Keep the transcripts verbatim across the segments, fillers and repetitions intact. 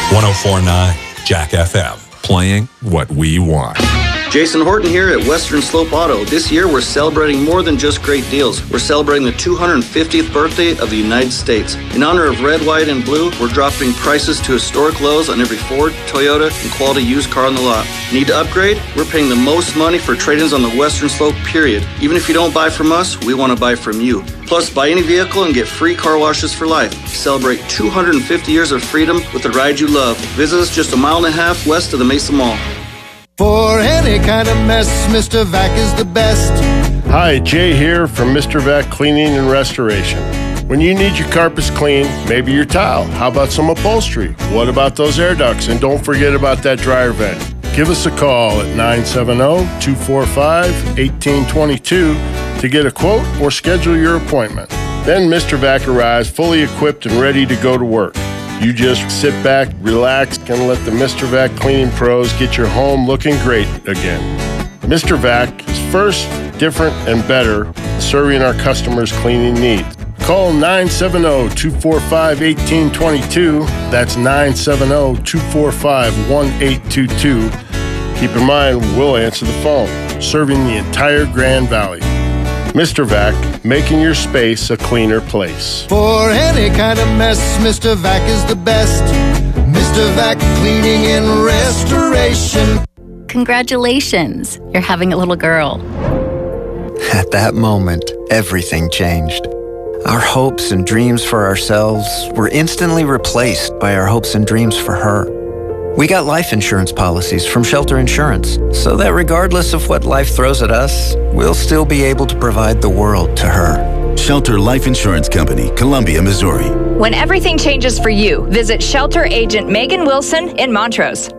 one oh four point nine Jack F M, playing what we want. Jason Horton here at Western Slope Auto. This year we're celebrating more than just great deals. We're celebrating the two hundred fiftieth birthday of the United States. In honor of red, white, and blue, we're dropping prices to historic lows on every Ford, Toyota, and quality used car on the lot. Need to upgrade? We're paying the most money for trade-ins on the Western Slope, period. Even if you don't buy from us, we want to buy from you. Plus, buy any vehicle and get free car washes for life. Celebrate two hundred fifty years of freedom with the ride you love. Visit us just a mile and a half west of the Mesa Mall. For any kind of mess, Mister Vac is the best. Hi, Jay here from Mister Vac Cleaning and Restoration. When you need your carpets clean, maybe your tile, how about some upholstery? What about those air ducts? And don't forget about that dryer vent. Give us a call at nine seven zero, two four five, one eight two two to get a quote or schedule your appointment. Then Mister Vac arrives fully equipped and ready to go to work. You just sit back, relax, and let the Mister Vac cleaning pros get your home looking great again. Mister Vac is first, different, and better serving our customers' cleaning needs. Call nine seven zero, two four five, one eight two two. That's nine seven zero, two four five, one eight two two. Keep in mind, we'll answer the phone, serving the entire Grand Valley. Mister Vac, making your space a cleaner place. For any kind of mess, Mister Vac is the best. Mister Vac Cleaning and Restoration. Congratulations, you're having a little girl. At that moment, everything changed. Our hopes and dreams for ourselves were instantly replaced by our hopes and dreams for her. We got life insurance policies from Shelter Insurance, so that regardless of what life throws at us, we'll still be able to provide the world to her. Shelter Life Insurance Company, Columbia, Missouri. When everything changes for you, visit Shelter Agent Megan Wilson in Montrose.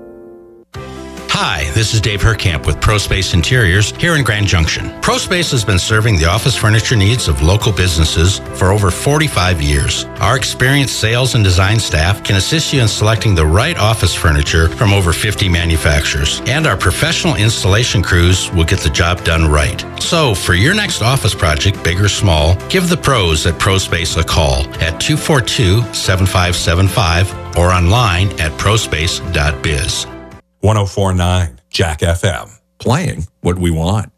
Hi, this is Dave Herkamp with ProSpace Interiors here in Grand Junction. ProSpace has been serving the office furniture needs of local businesses for over forty-five years. Our experienced sales and design staff can assist you in selecting the right office furniture from over fifty manufacturers. And our professional installation crews will get the job done right. So, for your next office project, big or small, give the pros at ProSpace a call at two four two, seven five seven five or online at prospace dot biz. one oh four point nine Jack F M, playing what we want.